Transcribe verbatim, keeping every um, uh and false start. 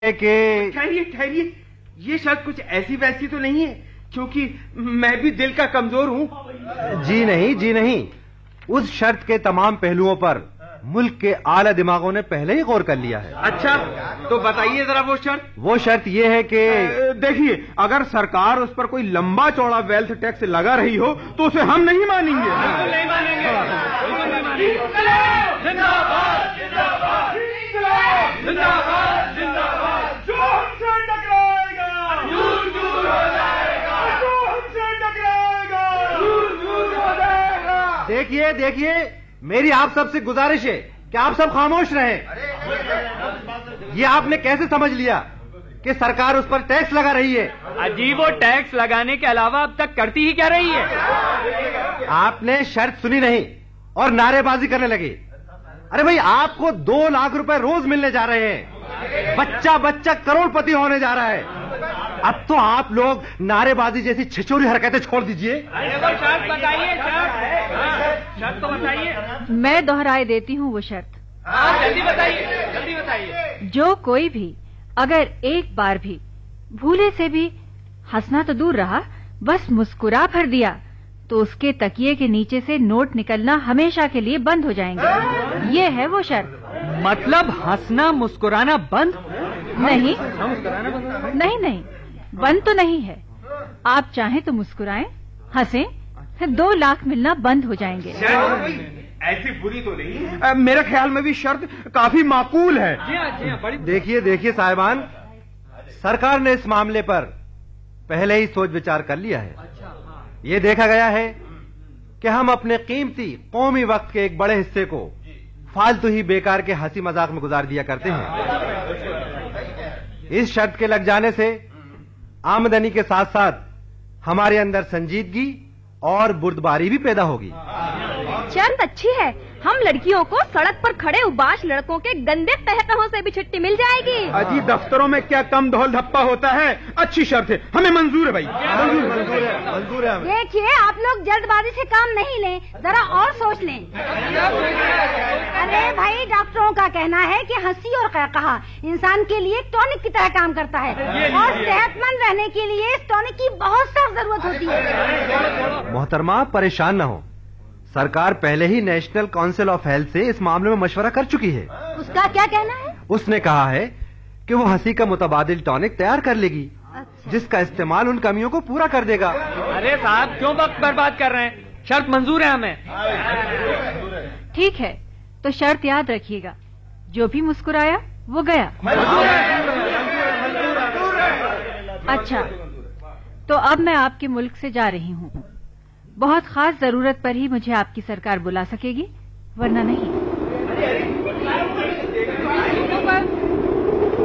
कि ठहरिए ठहरिए, ये शर्त कुछ ऐसी वैसी तो नहीं है, क्योंकि मैं भी दिल का कमजोर हूँ। जी नहीं जी नहीं, उस शर्त के तमाम पहलुओं पर मुल्क के आला दिमागों ने पहले ही गौर कर लिया है। अच्छा, तो बताइए जरा वो शर्त। वो शर्त ये है कि देखिए, अगर सरकार उस पर कोई लंबा चौड़ा वेल्थ टैक्स लगा रही हो तो उसे हम नहीं मानेंगे। नहीं मानेंगे, जिंदाबाद जिंदाबाद जिंदाबाद जिंदाबाद। जो हमसे टकराएगा दूर दूर हो जाएगा, जो हमसे टकराएगा दूर दूर हो जाएगा। देखिए देखिए, मेरी आप सबसे गुजारिश है कि आप सब खामोश रहें। ये आपने कैसे समझ लिया कि सरकार उस पर टैक्स लगा रही है? अजी, वो टैक्स लगाने के अलावा अब तक करती ही क्या रही है? आपने शर्त सुनी नहीं और नारेबाजी करने लगे। अरे भाई, आपको दो लाख रुपए रोज मिलने जा रहे हैं, बच्चा बच्चा करोड़पति होने जा रहा है। अब तो आप लोग नारेबाजी जैसी छिछोरी हरकतें छोड़ दीजिए। अरे वो शर्त बताइए, शर्त शर्त तो बताइए। मैं दोहराए देती हूँ वो शर्त। हाँ, जल्दी बताइए जल्दी बताइए। जो कोई भी अगर एक बार भी भूले से भी हंसना तो दूर रहा, बस मुस्कुरा भर दिया, तो उसके तकिए के नीचे से नोट निकलना हमेशा के लिए बंद हो जाएंगे। ये है वो शर्त। मतलब हंसना मुस्कुराना बंद? नहीं नहीं नहीं, बंद तो नहीं है। आप चाहें तो मुस्कुराएं, हंसें, दो लाख मिलना बंद हो जाएंगे। ऐसी बुरी तो नहीं है। मेरे ख्याल में भी शर्त काफी माकूल है। जी हाँ, जी हाँ, बड़ी। देखिए देखिए साहिबान, सरकार ने इस मामले पर पहले ही सोच विचार कर लिया है। ये देखा गया है कि हम अपने कीमती कौमी वक्त के एक बड़े हिस्से को फालतू ही बेकार के हंसी मजाक में गुजार दिया करते हैं। इस शर्त के लग जाने से आमदनी के साथ साथ हमारे अंदर संजीदगी और बुर्दबारी भी पैदा होगी। शर्त अच्छी है, हम लड़कियों को सड़क पर खड़े उबाश लड़कों के गंदे तहकहों से भी छुट्टी मिल जाएगी। अजी, दफ्तरों में क्या कम धौल धप्पा होता है। अच्छी शर्त है, हमें मंजूर है भाई, मंजूर मंजूर है, मंजूर है हमें। देखिए, आप लोग जल्दबाजी से काम नहीं लें, जरा और सोच लें। अरे भाई, डॉक्टरों का कहना है कि हंसी और कहकहा इंसान के लिए टॉनिक की तरह काम करता है और सेहतमंद रहने के लिए इस टॉनिक की बहुत सख्त जरूरत होती है। मोहतरमा, परेशान न हो, सरकार पहले ही नेशनल काउंसिल ऑफ हेल्थ से इस मामले में मशवरा कर चुकी है। उसका क्या कहना है? उसने कहा है कि वो हंसी का मुतबादिल टॉनिक तैयार कर लेगी। अच्छा। जिसका इस्तेमाल उन कमियों को पूरा कर देगा। अरे साहब, क्यों वक्त बर्बाद कर रहे हैं? शर्त मंजूर है हमें। ठीक है, तो शर्त याद रखिएगा, जो भी मुस्कुराया वो गया। अच्छा, तो अब मैं आपके मुल्क से जा रही हूँ। बहुत खास जरूरत पर ही मुझे आपकी सरकार बुला सकेगी, वरना नहीं।